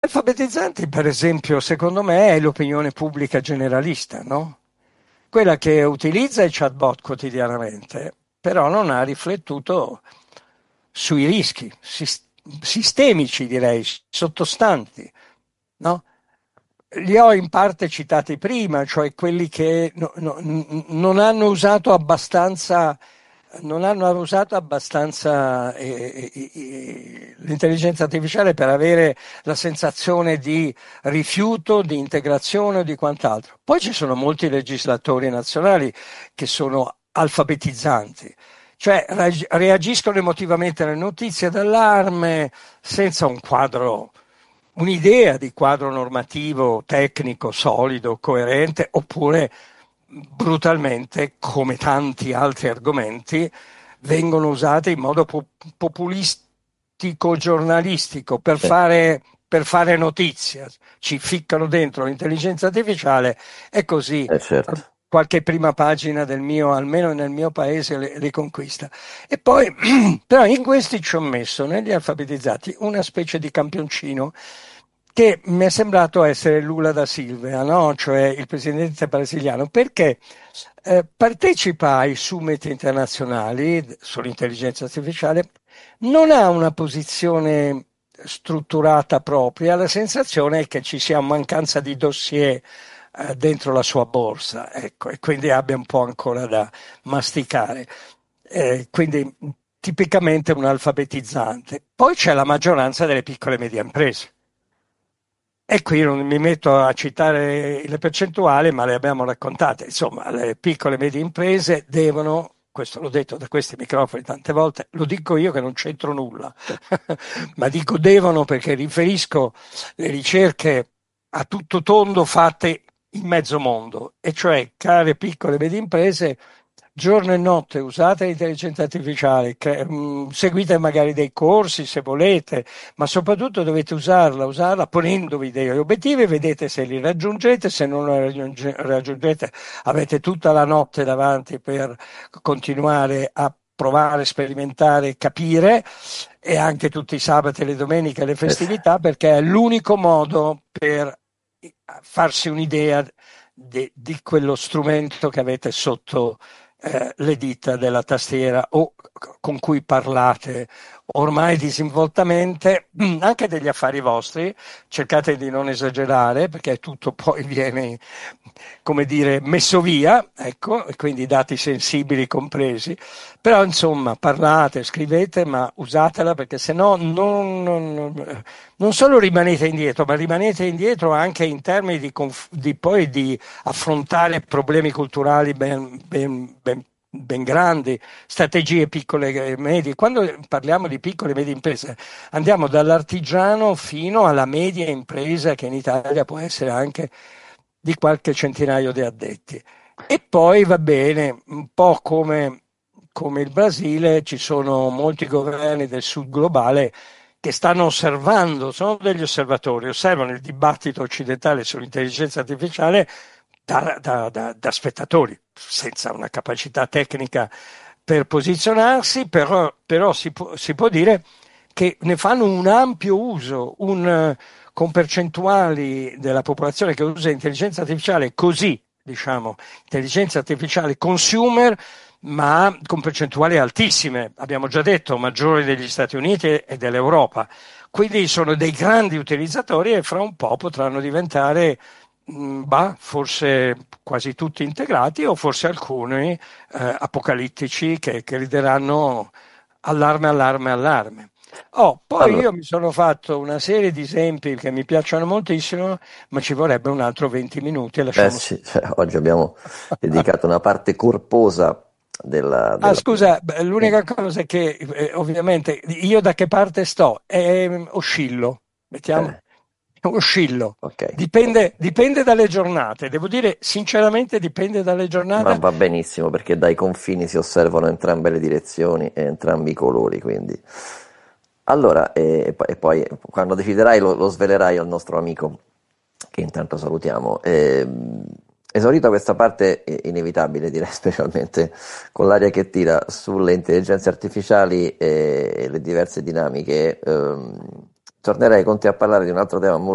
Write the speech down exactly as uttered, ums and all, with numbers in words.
alfabetizzanti, per esempio, secondo me è l'opinione pubblica generalista, no? Quella che utilizza i chatbot quotidianamente, però non ha riflettuto sui rischi sis- sistemici, direi, sottostanti, no? Li ho in parte citati prima, cioè quelli che no- no- n- non hanno usato abbastanza, non hanno usato abbastanza eh, eh, eh, l'intelligenza artificiale per avere la sensazione di rifiuto, di integrazione o di quant'altro. Poi ci sono molti legislatori nazionali che sono alfabetizzanti, cioè reag- reagiscono emotivamente alle notizie d'allarme senza un quadro, un'idea di quadro normativo, tecnico, solido, coerente, oppure brutalmente, come tanti altri argomenti, vengono usati in modo po- populistico giornalistico per Sì, fare, per fare notizia. Ci ficcano dentro l'intelligenza artificiale e così eh, certo. qualche prima pagina del mio, almeno nel mio paese, le, le conquista. E poi, però in questi ci ho messo, negli alfabetizzati, una specie di campioncino che mi è sembrato essere Lula da Silva, no? Cioè il presidente brasiliano, perché eh, partecipa ai summit internazionali sull'intelligenza artificiale, non ha una posizione strutturata propria, la sensazione è che ci sia mancanza di dossier eh, dentro la sua borsa, ecco, e quindi abbia un po' ancora da masticare. Eh, quindi tipicamente un alfabetizzante. Poi c'è la maggioranza delle piccole e medie imprese. E qui non mi metto a citare le percentuali, ma le abbiamo raccontate. Insomma, le piccole e medie imprese devono, questo l'ho detto da questi microfoni tante volte, lo dico io che non c'entro nulla, ma dico devono perché riferisco le ricerche a tutto tondo fatte in mezzo mondo, e cioè, care piccole e medie imprese, giorno e notte usate l'intelligenza artificiale, che, mh, seguite magari dei corsi se volete, ma soprattutto dovete usarla, usarla ponendovi degli obiettivi, vedete se li raggiungete, se non li raggiungete avete tutta la notte davanti per continuare a provare, sperimentare, capire, e anche tutti i sabati, le domeniche, le Eh sì. festività, perché è l'unico modo per farsi un'idea di, di quello strumento che avete sotto eh, le dita della tastiera o con cui parlate ormai disinvoltamente anche degli affari vostri. Cercate di non esagerare perché tutto poi viene, come dire, messo via, ecco, e quindi i dati sensibili compresi. Però insomma parlate, scrivete, ma usatela perché sennò non, non, non solo rimanete indietro, ma rimanete indietro anche in termini di, conf- di poi di affrontare problemi culturali ben, ben, ben, ben grandi, strategie piccole e medie. Quando parliamo di piccole e medie imprese, andiamo dall'artigiano fino alla media impresa che in Italia può essere anche di qualche centinaio di addetti. E poi va bene, un po' come, come il Brasile, ci sono molti governi del sud globale che stanno osservando, sono degli osservatori, osservano il dibattito occidentale sull'intelligenza artificiale da, da, da, da spettatori, senza una capacità tecnica per posizionarsi, però, però si, può, si può dire che ne fanno un ampio uso, un, con percentuali della popolazione che usa intelligenza artificiale così, diciamo, intelligenza artificiale consumer, ma con percentuali altissime, abbiamo già detto, maggiori degli Stati Uniti e dell'Europa. Quindi sono dei grandi utilizzatori e fra un po' potranno diventare, mh, bah, forse quasi tutti integrati o forse alcuni eh, apocalittici che, che rideranno allarme, allarme, allarme. Oh, poi Allora, io mi sono fatto una serie di esempi che mi piacciono moltissimo, ma ci vorrebbe un altro venti minuti e eh lasciamo sì, stare. cioè, oggi abbiamo dedicato una parte corposa della, Ah, della... scusa, beh, Dimmi. l'unica cosa è che eh, ovviamente io da che parte sto? Eh, oscillo, mettiamo, Eh, oscillo. ok, Dipende, dipende dalle giornate, devo dire sinceramente dipende dalle ma giornate. va benissimo perché dai confini si osservano entrambe le direzioni e entrambi i colori, quindi... Allora, e, e poi e poi quando deciderai lo, lo svelerai al nostro amico, che intanto salutiamo. Ehm, esaurita questa parte eh, inevitabile, direi, specialmente con l'aria che tira sulle intelligenze artificiali e le diverse dinamiche, ehm, tornerei con te a parlare di un altro tema molto